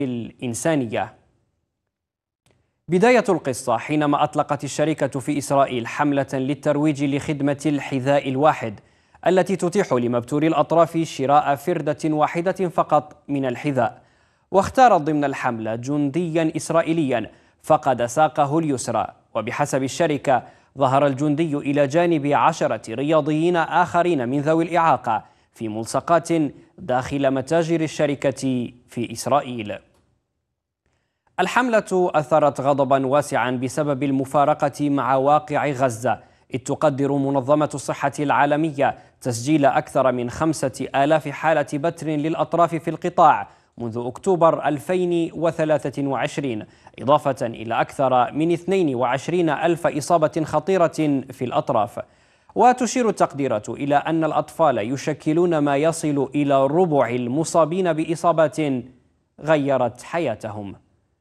الإنسانية. بداية القصة حينما أطلقت الشركة في إسرائيل حملة للترويج لخدمة الحذاء الواحد التي تتيح لمبتوري الأطراف شراء فردة واحدة فقط من الحذاء، واختارت ضمن الحملة جنديا إسرائيليا فقد ساقه اليسرى. وبحسب الشركة ظهر الجندي إلى جانب 10 رياضيين آخرين من ذوي الإعاقة في ملصقات داخل متاجر الشركة في إسرائيل. الحملة أثارت غضبا واسعا بسبب المفارقة مع واقع غزة، إذ تقدر منظمة الصحة العالمية تسجيل أكثر من 5000 حالة بتر للأطراف في القطاع منذ أكتوبر 2023، إضافة إلى أكثر من 22,000 إصابة خطيرة في الأطراف. وتشير التقديرات إلى أن الأطفال يشكلون ما يصل إلى ربع المصابين بإصابات غيرت حياتهم.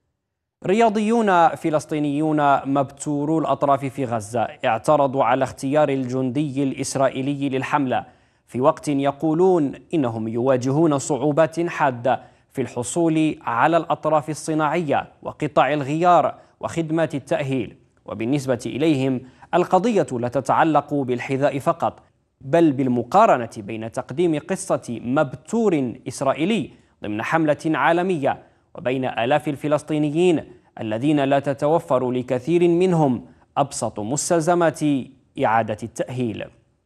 رياضيون فلسطينيون مبتورو الأطراف في غزة اعترضوا على اختيار الجندي الإسرائيلي للحملة، في وقت يقولون إنهم يواجهون صعوبات حادة في الحصول على الأطراف الصناعية وقطع الغيار وخدمات التأهيل. وبالنسبة إليهم القضية لا تتعلق بالحذاء فقط، بل بالمقارنة بين تقديم قصة مبتور إسرائيلي ضمن حملة عالمية وبين آلاف الفلسطينيين الذين لا تتوفر لكثير منهم أبسط مستلزمات إعادة التأهيل.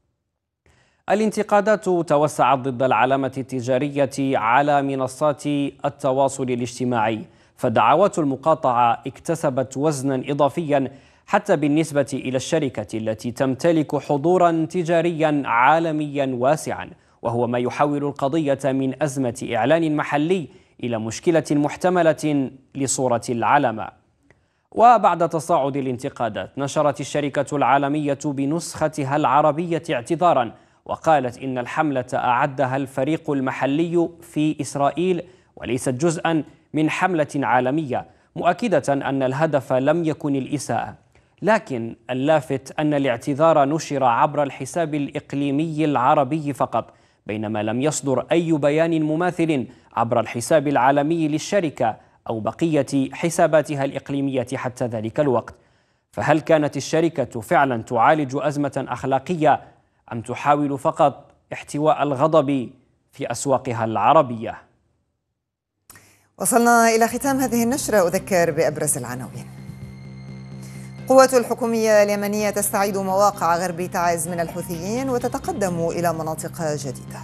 الانتقادات توسعت ضد العلامة التجارية على منصات التواصل الاجتماعي، فدعوات المقاطعة اكتسبت وزنا إضافيا حتى بالنسبة إلى الشركة التي تمتلك حضورا تجاريا عالميا واسعا، وهو ما يحول القضية من أزمة إعلان محلي إلى مشكلة محتملة لصورة العلامة. وبعد تصاعد الانتقادات نشرت الشركة العالمية بنسختها العربية اعتذارا، وقالت إن الحملة أعدها الفريق المحلي في إسرائيل وليست جزءا من حملة عالمية، مؤكدة أن الهدف لم يكن الإساءة. لكن اللافت أن الاعتذار نشر عبر الحساب الإقليمي العربي فقط، بينما لم يصدر أي بيان مماثل عبر الحساب العالمي للشركة أو بقية حساباتها الإقليمية حتى ذلك الوقت. فهل كانت الشركة فعلا تعالج أزمة أخلاقية أم تحاول فقط احتواء الغضب في أسواقها العربية؟ وصلنا إلى ختام هذه النشرة، أذكر بأبرز العناوين. قوات الحكومية اليمنية تستعيد مواقع غرب تعز من الحوثيين وتتقدم إلى مناطق جديدة.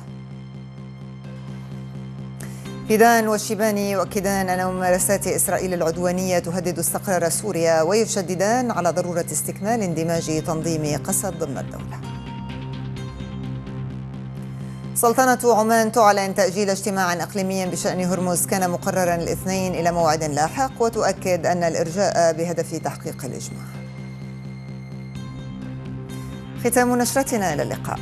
فيدان والشيباني يؤكدان أن ممارسات إسرائيل العدوانية تهدد استقرار سوريا، ويشددان على ضرورة استكمال اندماج تنظيم قسد ضمن الدولة. سلطنة عمان تعلن تأجيل اجتماع إقليمي بشأن هرمز كان مقررا الاثنين إلى موعد لاحق، وتؤكد أن الإرجاء بهدف تحقيق الإجماع. ختام نشرتنا، إلى اللقاء.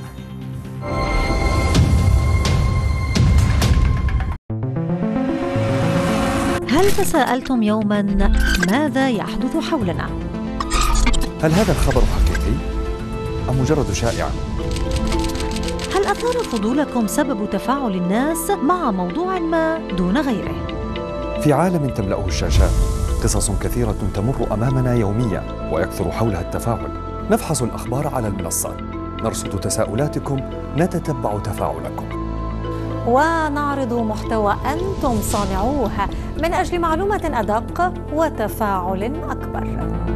هل تساءلتم يوما ماذا يحدث حولنا؟ هل هذا الخبر حقيقي أم مجرد شائعة؟ هل أثار فضولكم سبب تفاعل الناس مع موضوع ما دون غيره؟ في عالم تملأه الشاشات قصص كثيرة تمر أمامنا يوميا ويكثر حولها التفاعل. نفحص الأخبار على المنصات، نرصد تساؤلاتكم، نتتبع تفاعلكم، ونعرض محتوى أنتم صانعوه من أجل معلومة أدق وتفاعل أكبر.